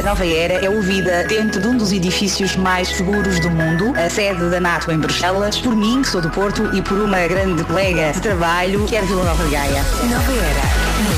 Nova Era é ouvida dentro de um dos edifícios mais seguros do mundo, a sede da NATO em Bruxelas, por mim, que sou do Porto, e por uma grande colega de trabalho, que é de Vila Nova de Gaia. Nova Era